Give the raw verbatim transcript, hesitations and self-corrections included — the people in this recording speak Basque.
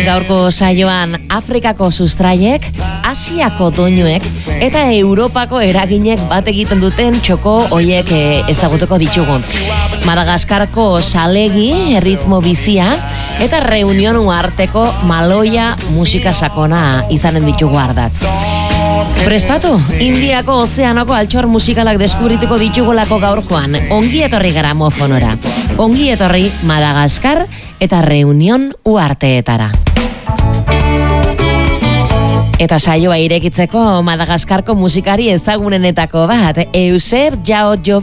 Gaurko saioan Afrikako sustraiek, Asiako doinuek eta Europako eraginek bat egiten duten txoko hoiek ezagutuko ditugu. Madagaskarko salegi, erritmo bizia eta Reunion uharteko maloia musika sakona izanen ditugu ardatz. Prestatu, Indiako ozeanoko altxor musikalak deskubrituko ditugolako gaurkoan. Ongi etorri gramofonora. Ongi etorri Madagaskar eta Reunion uharteetara. Eta saioa irekitzeko Madagaskarko musikari ezagunenetako bat, Euseb Jao Jovi